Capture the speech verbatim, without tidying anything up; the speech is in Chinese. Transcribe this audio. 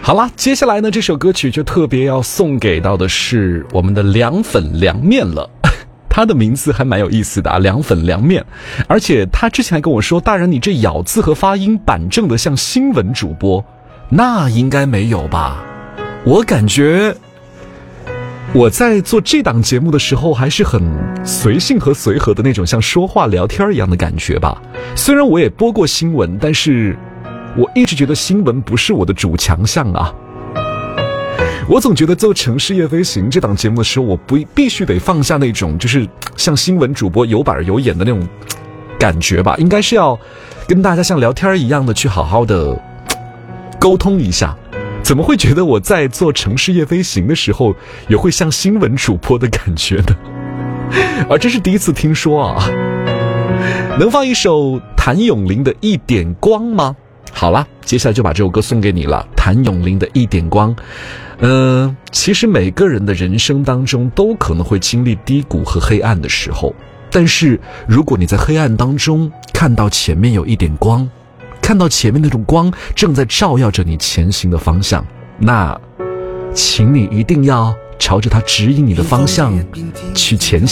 好啦，接下来呢，这首歌曲就特别要送给到的是我们的凉粉凉面了。他的名字还蛮有意思的啊，凉粉凉面。而且他之前还跟我说，大人你这咬字和发音板正的像新闻主播。那应该没有吧，我感觉我在做这档节目的时候还是很随性和随和的那种，像说话聊天一样的感觉吧。虽然我也播过新闻，但是我一直觉得新闻不是我的主强项啊。我总觉得做城市夜飞行这档节目的时候，我不必须得放下那种就是像新闻主播有板有眼的那种感觉吧，应该是要跟大家像聊天一样的去好好的沟通一下。怎么会觉得我在做城市夜飞行的时候也会像新闻主播的感觉呢？而这是第一次听说啊。能放一首谭咏麟的一点光吗？好啦，接下来就把这首歌送给你了，谭咏麟的一点光。嗯、呃，其实每个人的人生当中都可能会经历低谷和黑暗的时候，但是如果你在黑暗当中看到前面有一点光，看到前面那种光正在照耀着你前行的方向，那请你一定要朝着它指引你的方向去前行。